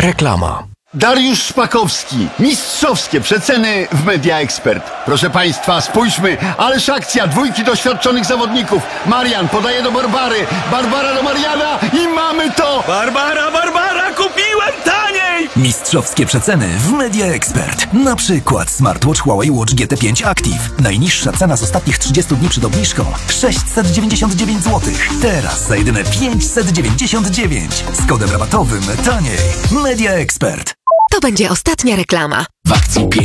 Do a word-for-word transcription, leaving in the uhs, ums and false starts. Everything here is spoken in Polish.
Reklama. Dariusz Szpakowski. Mistrzowskie przeceny w Media Expert. Proszę Państwa, spójrzmy, ależ akcja dwójki doświadczonych zawodników. Marian podaje do Barbary, Barbara do Mariana i mamy to! Barbara, Barbara, kupiłem taniej! Mistrzowskie przeceny w Media Expert. Na przykład smartwatch Huawei Watch G T pięć Active. Najniższa cena z ostatnich trzydziestu dni przed obniżką sześćset dziewięćdziesiąt dziewięć złotych. Teraz za jedyne pięćset dziewięćdziesiąt dziewięć. Z kodem rabatowym taniej. Media Expert. To będzie ostatnia reklama. W akcji